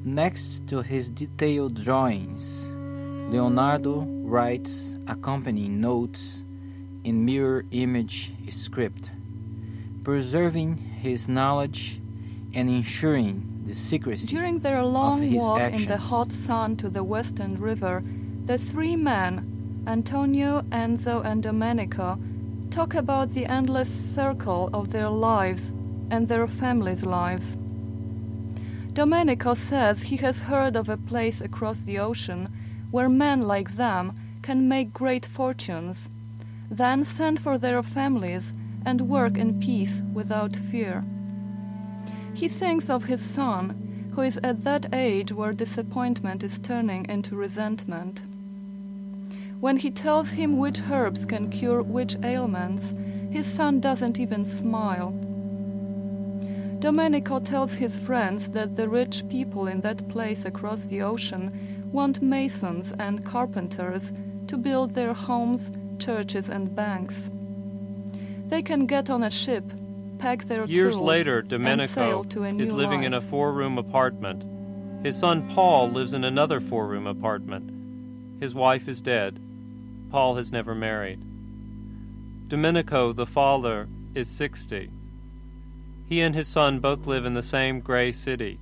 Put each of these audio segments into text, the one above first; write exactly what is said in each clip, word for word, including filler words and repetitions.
Next to his detailed drawings, Leonardo writes accompanying notes in mirror image script, preserving his knowledge and ensuring the secrecy During their long of his walk actions. in the hot sun to the western river, the three men, Antonio, Enzo, and Domenico, talk about the endless circle of their lives and their families' lives. Domenico says he has heard of a place across the ocean where men like them can make great fortunes, then send for their families and work in peace without fear. He thinks of his son, who is at that age where disappointment is turning into resentment. When he tells him which herbs can cure which ailments, his son doesn't even smile. Domenico tells his friends that the rich people in that place across the ocean want masons and carpenters to build their homes, churches, and banks. They can get on a ship, pack their Years tools, later, and sail Domenico to a new is living life. in a four-room apartment. His son Paul lives in another four-room apartment. His wife is dead. Paul has never married. Domenico, the father, is sixty. He and his son both live in the same gray city.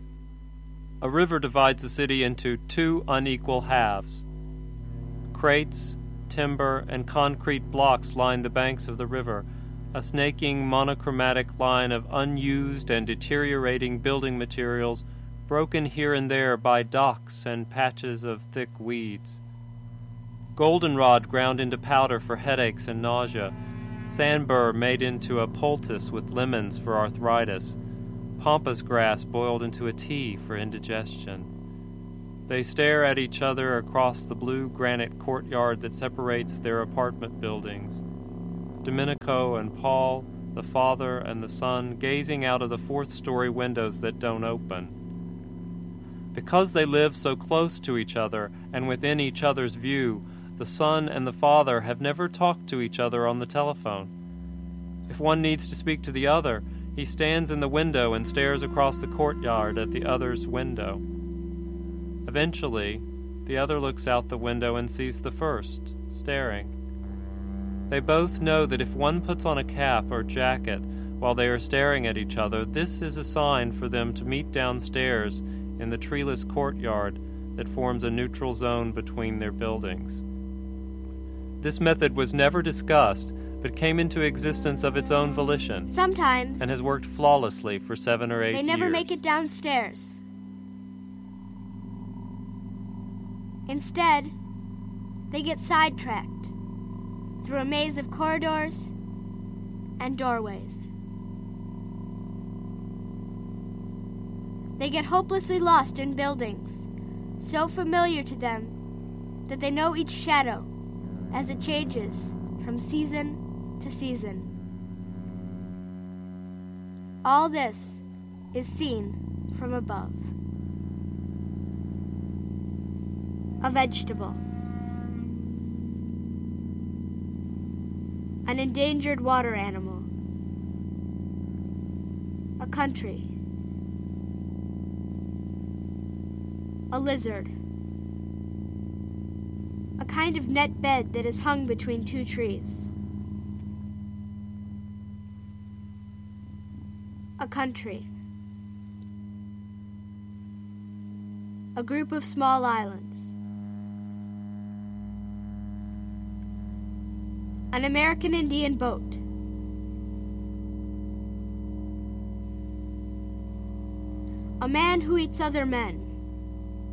A river divides the city into two unequal halves. Crates, timber, and concrete blocks line the banks of the river, a snaking monochromatic line of unused and deteriorating building materials, broken here and there by docks and patches of thick weeds. Goldenrod ground into powder for headaches and nausea, sandbur made into a poultice with lemons for arthritis, pampas grass boiled into a tea for indigestion. They stare at each other across the blue granite courtyard that separates their apartment buildings. Domenico and Paul, the father and the son, gazing out of the fourth-story windows that don't open. Because they live so close to each other and within each other's view, the son and the father have never talked to each other on the telephone. If one needs to speak to the other, he stands in the window and stares across the courtyard at the other's window. Eventually, the other looks out the window and sees the first, staring. They both know that if one puts on a cap or jacket while they are staring at each other, this is a sign for them to meet downstairs in the treeless courtyard that forms a neutral zone between their buildings. This method was never discussed, but came into existence of its own volition. Sometimes. And has worked flawlessly for seven or eight years. They never years. make it downstairs. Instead, they get sidetracked through a maze of corridors and doorways. They get hopelessly lost in buildings, so familiar to them that they know each shadow as it changes from season to season. All this is seen from above. A vegetable. An endangered water animal. A country. A lizard. A kind of net bed that is hung between two trees. A country. A group of small islands. An American Indian boat. A man who eats other men.